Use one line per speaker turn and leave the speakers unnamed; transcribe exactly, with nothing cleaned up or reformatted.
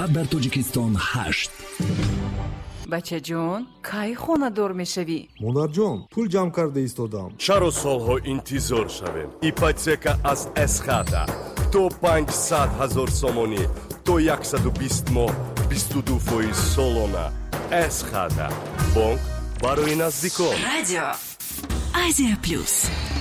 و در تاجیکستان هشت.
بچه جون کی خونه دور میشوی؟
مادر جان پول جمع کرده ایستادم.
چرا سالها انتظار شویم؟ ایپاتека از اسخادا تو پانصد هزار سومونی تو صد و بیست ماه بیست و دو فایز سالانه. اسخادا بانک برای نزدیکان.
Радио Азия Плюс.